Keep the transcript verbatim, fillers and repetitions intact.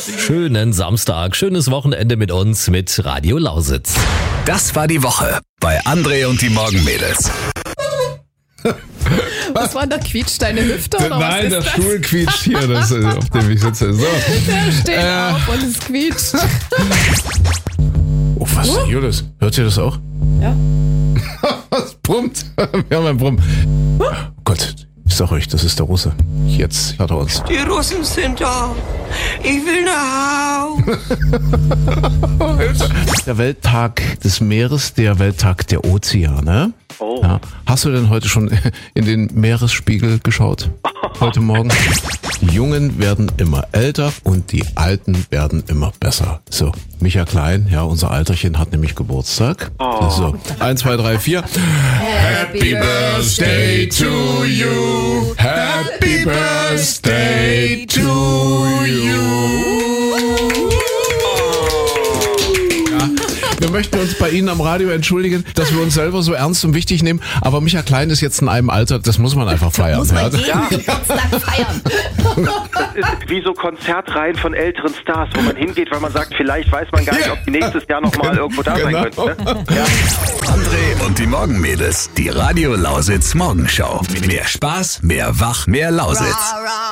Schönen Samstag, schönes Wochenende mit uns mit Radio Lausitz. Das war die Woche bei André und die Morgenmädels. Was war da? Quietscht deine Hüfte oder Nein, was der ist das? Stuhl quietscht hier, das ist, auf dem ich sitze. So. Der steht Äh. auf und es quietscht. Oh, was ist denn hier los? Hört ihr das auch? Ja. Was brummt? Wir haben ein Brumm. Oh Gott, ich sag euch, das ist der Russe. Jetzt hat er uns. Die Russen sind da. Ich will nach Hause. Der Welttag des Meeres, der Welttag der Ozeane. Oh. Ja. Hast du denn heute schon in den Meeresspiegel geschaut? Heute Morgen? Die Jungen werden immer älter und die Alten werden immer besser. So, Micha Klein, ja, unser Alterchen hat nämlich Geburtstag. Oh. So, eins, zwei, drei, vier. Happy Birthday to you. Happy Birthday to you. Wir möchten uns bei Ihnen am Radio entschuldigen, dass wir uns selber so ernst und wichtig nehmen. Aber Micha Klein ist jetzt in einem Alter, das muss man einfach feiern. Muss man ja. jeden Geburtstag feiern. Das ist wie so Konzertreihen von älteren Stars, wo man hingeht, weil man sagt, vielleicht weiß man gar nicht, ob die nächstes Jahr nochmal irgendwo da sein Genau. könnten. Ne? Ja. André und die Morgenmädels. Die Radio Lausitz Morgenschau. Mehr Spaß, mehr Wach, mehr Lausitz.